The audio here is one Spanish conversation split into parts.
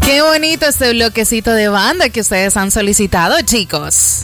Qué bonito este bloquecito de banda que ustedes han solicitado, chicos.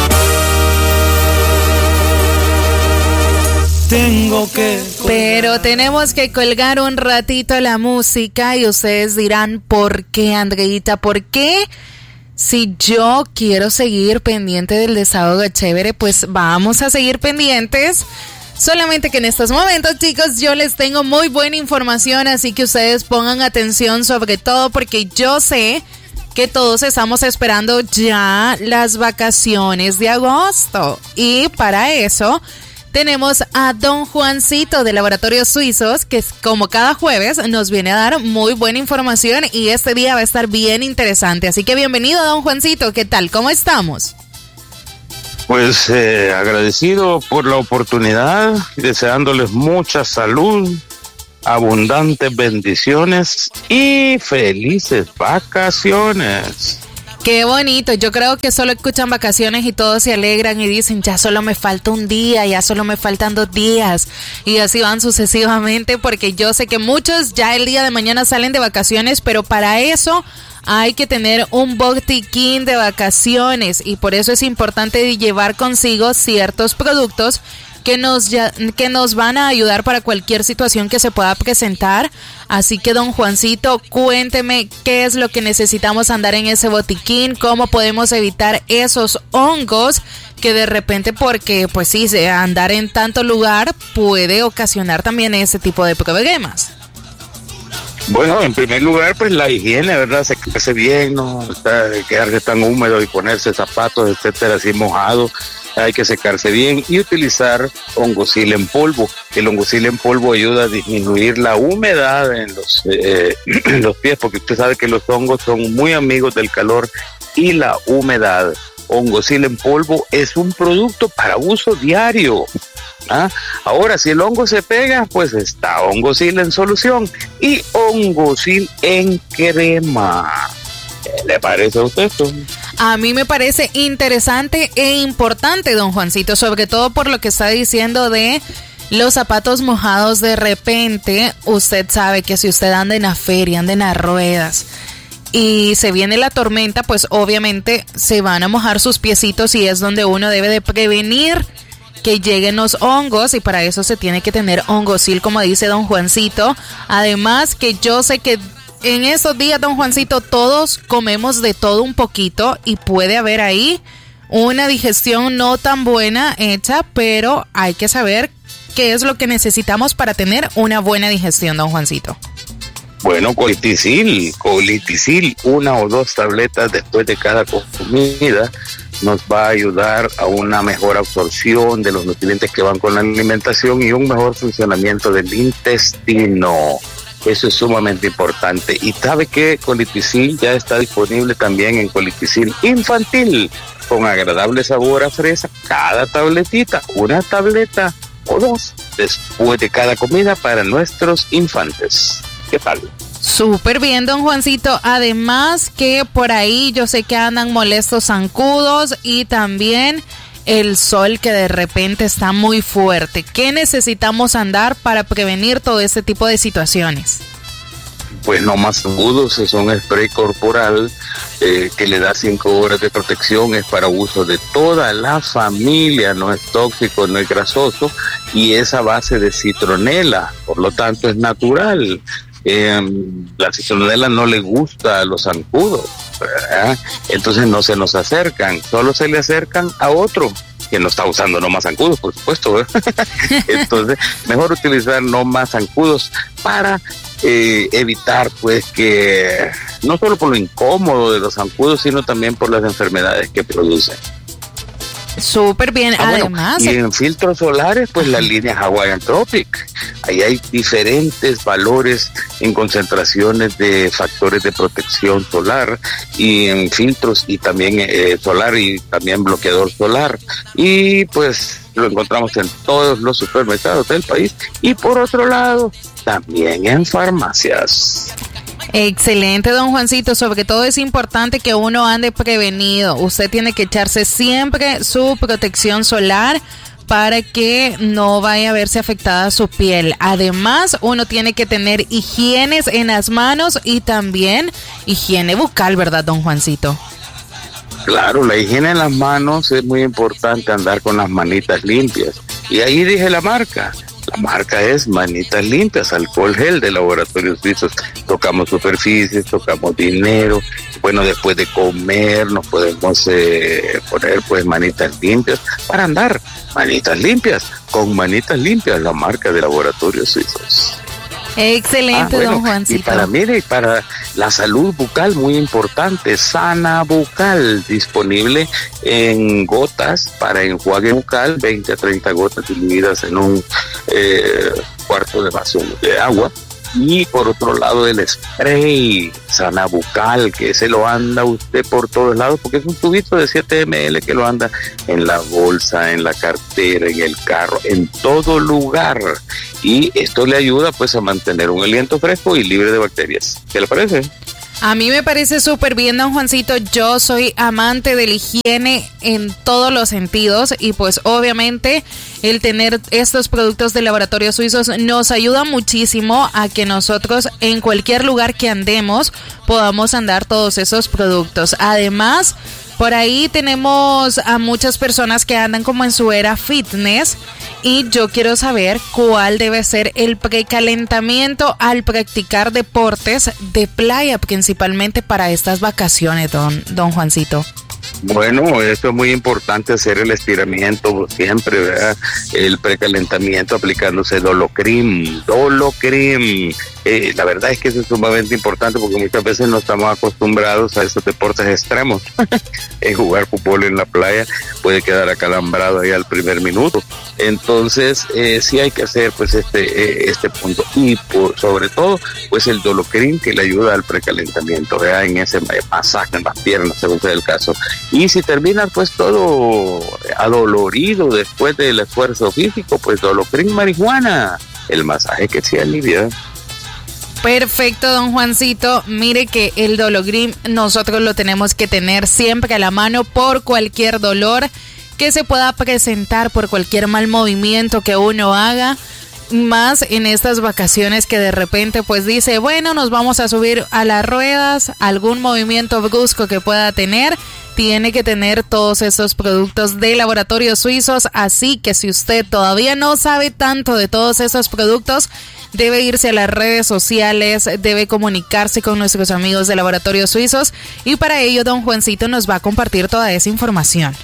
Pero tenemos que colgar un ratito la música y ustedes dirán, ¿por qué, Andreita? ¿Por qué? Si yo quiero seguir pendiente del desahogo chévere, pues vamos a seguir pendientes. Solamente que en estos momentos, chicos, yo les tengo muy buena información, así que ustedes pongan atención sobre todo porque yo sé que todos estamos esperando ya las vacaciones de agosto. Y para eso tenemos a don Juancito de Laboratorios Suizos, que como cada jueves nos viene a dar muy buena información y este día va a estar bien interesante. Así que bienvenido, don Juancito. ¿Qué tal? ¿Cómo estamos? Pues agradecido por la oportunidad, deseándoles mucha salud, abundantes bendiciones y felices vacaciones. Qué bonito, yo creo que solo escuchan vacaciones y todos se alegran y dicen, ya solo me falta un día, ya solo me faltan 2 días y así van sucesivamente porque yo sé que muchos ya el día de mañana salen de vacaciones, pero para eso hay que tener un botiquín de vacaciones y por eso es importante llevar consigo ciertos productos que nos van a ayudar para cualquier situación que se pueda presentar. Así que, don Juancito, cuénteme qué es lo que necesitamos andar en ese botiquín, cómo podemos evitar esos hongos que de repente, porque pues sí, andar en tanto lugar puede ocasionar también ese tipo de problemas. Bueno, en primer lugar, pues la higiene, ¿verdad? Secarse bien, no quedarse tan húmedo y ponerse zapatos, etcétera, así mojados. Hay que secarse bien y utilizar hongosil en polvo. El hongosil en polvo ayuda a disminuir la humedad en los pies, porque usted sabe que los hongos son muy amigos del calor y la humedad. Hongosil en polvo es un producto para uso diario. Ahora, si el hongo se pega, pues está hongosil en solución y hongosil en crema. ¿Qué le parece a usted esto? A mí me parece interesante e importante, don Juancito, sobre todo por lo que está diciendo de los zapatos mojados. De repente, usted sabe que si usted anda en la feria, anda en las ruedas y se viene la tormenta, pues obviamente se van a mojar sus piecitos y es donde uno debe de prevenir que lleguen los hongos y para eso se tiene que tener hongosil, como dice don Juancito. Además que yo sé que en esos días, don Juancito, todos comemos de todo un poquito y puede haber ahí una digestión no tan buena hecha, pero hay que saber qué es lo que necesitamos para tener una buena digestión, don Juancito. Bueno, coliticil, 1 o 2 tabletas después de cada comida nos va a ayudar a una mejor absorción de los nutrientes que van con la alimentación y un mejor funcionamiento del intestino. Eso es sumamente importante. Y sabe que Coliticil ya está disponible también en Coliticil infantil, con agradable sabor a fresa. Cada tabletita, 1 tableta o 2, después de cada comida para nuestros infantes. ¿Qué tal? Súper bien, don Juancito. Además que por ahí yo sé que andan molestos zancudos y también el sol que de repente está muy fuerte. ¿Qué necesitamos andar para prevenir todo este tipo de situaciones? Pues no más zancudos, es un spray corporal que le da 5 horas de protección, es para uso de toda la familia, no es tóxico, no es grasoso y es a base de citronela, por lo tanto es natural. La citronela no le gusta a los zancudos, ¿verdad? Entonces no se nos acercan, solo se le acercan a otro que no está usando no más zancudos, por supuesto, ¿verdad? Entonces mejor utilizar no más zancudos para evitar pues que no solo por lo incómodo de los zancudos, sino también por las enfermedades que producen. Súper bien, además. Bueno, y en filtros solares, pues la línea Hawaiian Tropic. Ahí hay diferentes valores en concentraciones de factores de protección solar y en filtros y también solar y también bloqueador solar. Y pues lo encontramos en todos los supermercados del país y por otro lado, también en farmacias. Excelente, don Juancito. Sobre todo es importante que uno ande prevenido. Usted tiene que echarse siempre su protección solar para que no vaya a verse afectada su piel. Además, uno tiene que tener higienes en las manos y también higiene bucal, ¿verdad, don Juancito? Claro, la higiene en las manos es muy importante, andar con las manitas limpias. Y ahí dije la marca. La marca es Manitas Limpias, alcohol gel de Laboratorios Suizos. Tocamos superficies, tocamos dinero. Bueno, después de comer nos podemos poner pues manitas limpias para andar. Manitas limpias, con Manitas Limpias, la marca de Laboratorios Suizos. Excelente, bueno, don Juancito. Y para la salud bucal, muy importante, Sana Bucal, disponible en gotas para enjuague bucal, 20 a 30 gotas diluidas en un cuarto de vaso de agua. Y por otro lado, el spray Sana Bucal, que ese lo anda usted por todos lados, porque es un tubito de 7 ml que lo anda en la bolsa, en la cartera, en el carro, en todo lugar. Y esto le ayuda pues a mantener un aliento fresco y libre de bacterias. ¿Qué le parece? A mí me parece súper bien, don Juancito. Yo soy amante de la higiene en todos los sentidos y pues obviamente el tener estos productos de Laboratorios Suizos nos ayuda muchísimo a que nosotros en cualquier lugar que andemos podamos andar todos esos productos. Además, por ahí tenemos a muchas personas que andan como en su era fitness y yo quiero saber cuál debe ser el precalentamiento al practicar deportes de playa, principalmente para estas vacaciones, don Juancito. Bueno, esto es muy importante, hacer el estiramiento siempre, ¿verdad? El precalentamiento aplicándose Dolocrim. La verdad es que eso es sumamente importante porque muchas veces no estamos acostumbrados a estos deportes extremos. Jugar fútbol en la playa puede quedar acalambrado ahí al primer minuto. Entonces, sí hay que hacer pues este punto. Y sobre todo, pues el Dolocrim, que le ayuda al precalentamiento, ¿verdad? En ese masaje en las piernas, según sea el caso. Y si termina pues todo adolorido después del esfuerzo físico, pues Dolocrim marihuana, el masaje que se alivia. Perfecto, don Juancito. Mire que el Dolocrim nosotros lo tenemos que tener siempre a la mano por cualquier dolor que se pueda presentar, por cualquier mal movimiento que uno haga. Más en estas vacaciones que de repente pues dice, bueno, nos vamos a subir a las ruedas, algún movimiento brusco que pueda tener, tiene que tener todos esos productos de Laboratorios Suizos. Así que si usted todavía no sabe tanto de todos esos productos, debe irse a las redes sociales, debe comunicarse con nuestros amigos de Laboratorios Suizos y para ello don Juancito nos va a compartir toda esa información.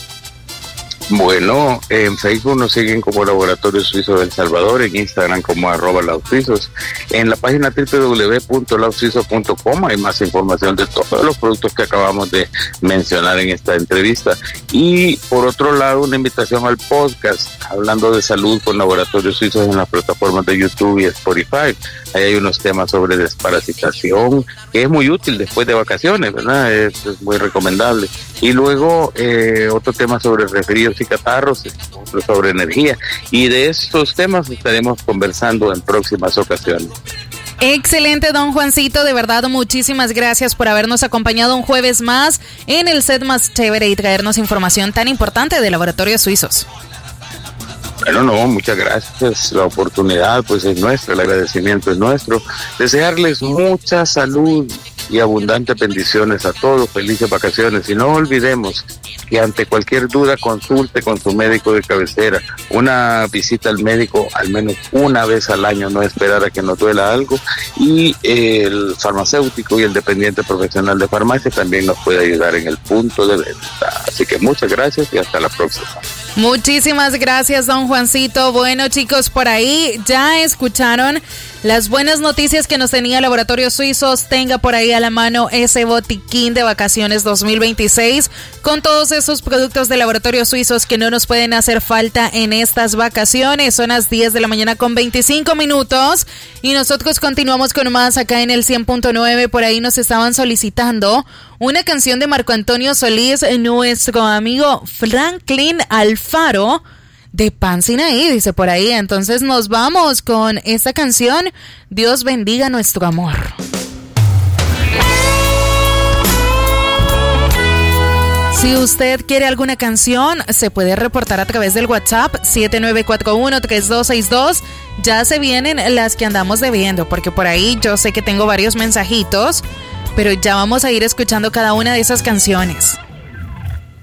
Bueno, en Facebook nos siguen como Laboratorios Suizos de El Salvador, en Instagram como @lausuizos, en la página www.lausuizos.com hay más información de todos los productos que acabamos de mencionar en esta entrevista. Y por otro lado, una invitación al podcast Hablando de Salud con Laboratorios Suizos en las plataformas de YouTube y Spotify. Ahí hay unos temas sobre desparasitación, que es muy útil después de vacaciones, ¿verdad? Es muy recomendable. Y luego otro tema sobre resfríos y catarros, otro sobre energía. Y de estos temas estaremos conversando en próximas ocasiones. Excelente, don Juancito, de verdad muchísimas gracias por habernos acompañado un jueves más en el set más chévere y traernos información tan importante de Laboratorios Suizos. Bueno, no, muchas gracias. La oportunidad pues es nuestra, el agradecimiento es nuestro. Desearles mucha salud y abundantes bendiciones a todos, felices vacaciones. Y no olvidemos que ante cualquier duda consulte con su médico de cabecera. Una visita al médico al menos una vez al año, no esperar a que nos duela algo. Y el farmacéutico y el dependiente profesional de farmacia también nos puede ayudar en el punto de venta. Así que muchas gracias y hasta la próxima. Muchísimas gracias, don Juancito. Bueno, chicos, por ahí ya escucharon las buenas noticias que nos tenía Laboratorios Suizos. Tenga por ahí a la mano ese botiquín de vacaciones 2026 con todos esos productos de Laboratorios Suizos que no nos pueden hacer falta en estas vacaciones. Son las 10 de la mañana con 25 minutos y nosotros continuamos con más acá en el 100.9. Por ahí nos estaban solicitando una canción de Marco Antonio Solís, nuestro amigo Franklin Alfaro de Pan Sinaí, dice por ahí. Entonces nos vamos con esta canción, Dios bendiga nuestro amor. Si usted quiere alguna canción, se puede reportar a través del WhatsApp 7941-3262. Ya se vienen las que andamos debiendo, porque por ahí yo sé que tengo varios mensajitos pero ya vamos a ir escuchando cada una de esas canciones.